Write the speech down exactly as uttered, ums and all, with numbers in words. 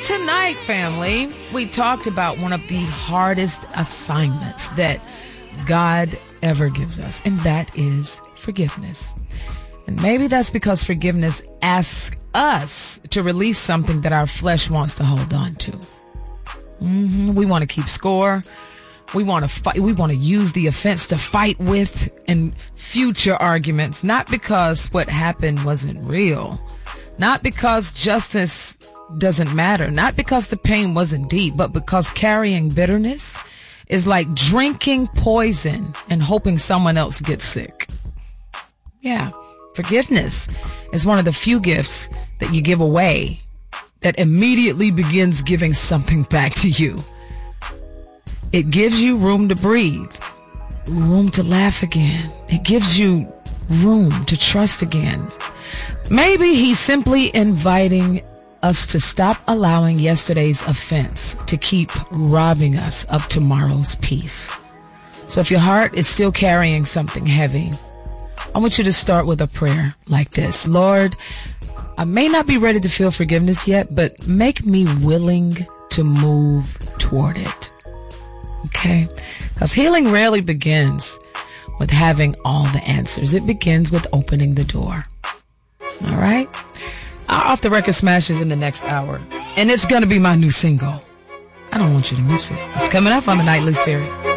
tonight, family, we talked about one of the hardest assignments that God ever gives us, and that is forgiveness. And maybe that's because forgiveness asks us to release something that our flesh wants to hold on to. Mm-hmm. We want to keep score. We want to fight. We want to use the offense to fight with in future arguments, not because what happened wasn't real, not because justice doesn't matter, not because the pain wasn't deep, but because carrying bitterness is like drinking poison and hoping someone else gets sick. Yeah. Forgiveness is one of the few gifts that you give away that immediately begins giving something back to you. It gives you room to breathe, room to laugh again. It gives you room to trust again. Maybe he's simply inviting us to stop allowing yesterday's offense to keep robbing us of tomorrow's peace. So if your heart is still carrying something heavy, I want you to start with a prayer like this. Lord, I may not be ready to feel forgiveness yet, but make me willing to move toward it. Okay? Because healing rarely begins with having all the answers. It begins with opening the door. All right? Our Off the Record smashes in the next hour, and it's going to be my new single. I don't want you to miss it. It's coming up on the Nightly Spirit.